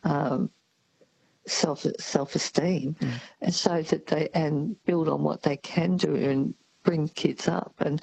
self-esteem, and so that they and build on what they can do and bring kids up. And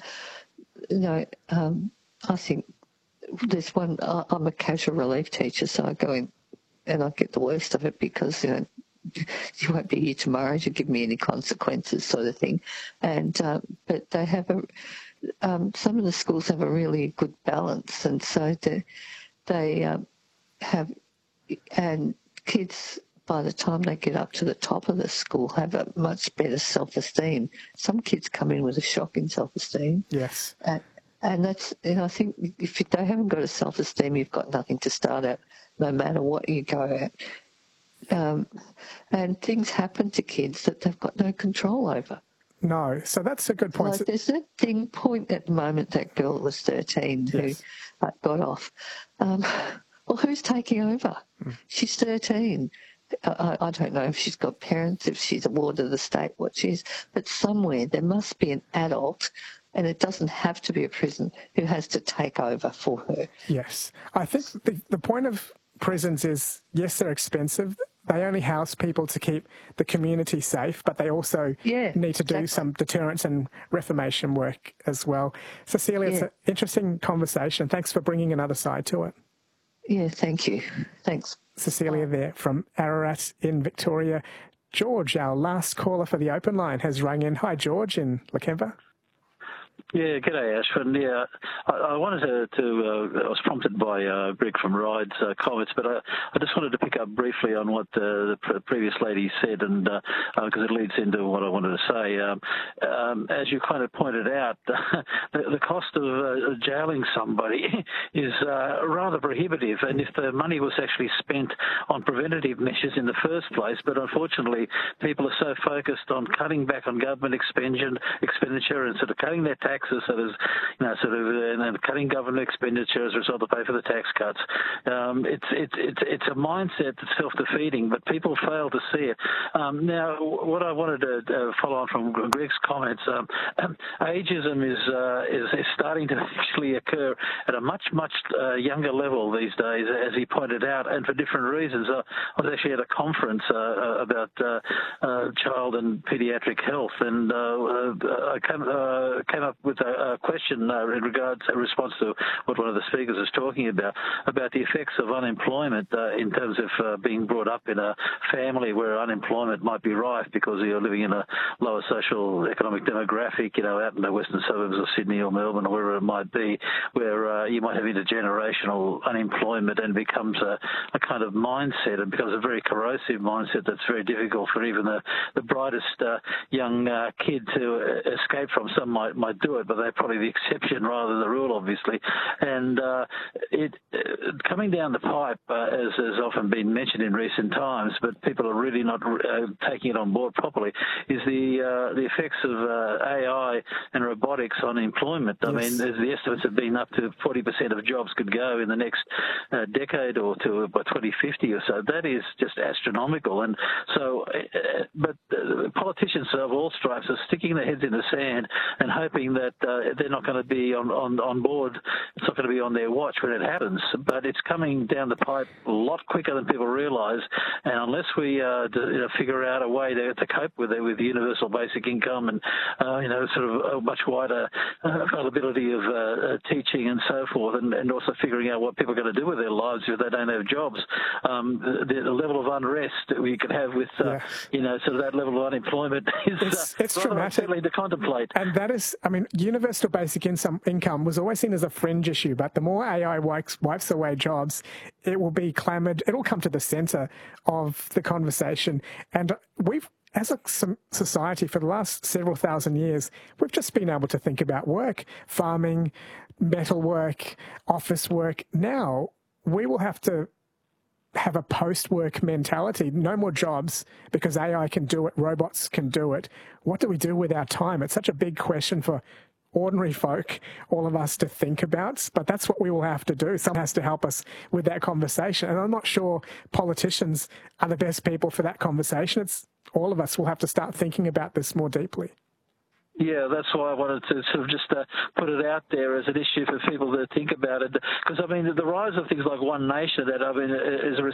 I think there's one. I'm a casual relief teacher, so I go in and I get the worst of it because you won't be here tomorrow to give me any consequences, sort of thing. And but they have some of the schools have a really good balance, and so they have, and kids, by the time they get up to the top of the school, have a much better self-esteem. Some kids come in with a shock in self-esteem. Yes. And that's, I think if they haven't got a self-esteem, you've got nothing to start at, no matter what you go at. And things happen to kids that they've got no control over. No, so that's a good point. Like there's that point at the moment, that girl was 13 who got off. Well, who's taking over? She's 13. I don't know if she's got parents, if she's a ward of the state, what she is, but somewhere there must be an adult, and it doesn't have to be a prison, who has to take over for her. Yes. I think the point of prisons is, yes, they're expensive. They only house people to keep the community safe, but they also need to do some deterrence and reformation work as well. Cecilia, it's an interesting conversation. Thanks for bringing another side to it. Yeah, thank you. Thanks. Cecilia there from Ararat in Victoria. George, our last caller for the open line, has rung in. Hi, George in Lakemba. Yeah, g'day, Ashwin. Yeah, I wanted to I was prompted by Greg from Ride's comments, but I just wanted to pick up briefly on what the previous lady said, and because it leads into what I wanted to say. As you kind of pointed out, the cost of jailing somebody is rather prohibitive, and if the money was actually spent on preventative measures in the first place, but unfortunately people are so focused on cutting back on government expenditure and sort of cutting their taxes, and cutting government expenditure as a result of pay for the tax cuts. It's a mindset that's self-defeating, but people fail to see it. Now, what I wanted to follow on from Greg's comments, ageism is starting to actually occur at a much younger level these days, as he pointed out, and for different reasons. I was actually at a conference about child and paediatric health, and I came up with a question in regards to response to what one of the speakers was talking about the effects of unemployment in terms of being brought up in a family where unemployment might be rife because you're living in a lower social economic demographic, out in the western suburbs of Sydney or Melbourne or wherever it might be, where you might have intergenerational unemployment, and becomes a kind of mindset, and becomes a very corrosive mindset that's very difficult for even the brightest young kid to escape from. Some might do it, but they're probably the exception rather than the rule, obviously. And coming down the pipe, as has often been mentioned in recent times, but people are really not taking it on board properly, is the effects of AI and robotics on employment. I mean, the estimates have been up to 40% of jobs could go in the next decade or two, by 2050 or so. That is just astronomical. And so, but politicians of all stripes are sticking their heads in the sand and hoping that they're not going to be on board. It's not going to be on their watch when it happens. But it's coming down the pipe a lot quicker than people realise. And unless we figure out a way to cope with it, with universal basic income and sort of a much wider availability of teaching and so forth, and also figuring out what people are going to do with their lives if they don't have jobs, the level of unrest that we could have with sort of that level of unemployment is it's rather dramatic unsettling to contemplate. And that is, I mean, universal basic income was always seen as a fringe issue, but the more AI wipes away jobs, it will be clamoured, it will come to the centre of the conversation. And we've, as a society, for the last several thousand years, we've just been able to think about work, farming, metalwork, office work. Now we will have to have a post-work mentality. No more jobs because AI can do it, robots can do it. What do we do with our time? It's such a big question for ordinary folk, all of us, to think about, but that's what we will have to do. Someone has to help us with that conversation, and I'm not sure politicians are the best people for that conversation. It's all of us will have to start thinking about this more deeply. Yeah, that's why I wanted to sort of just put it out there as an issue for people to think about it. Because, I mean, the rise of things like One Nation, that, I mean, is a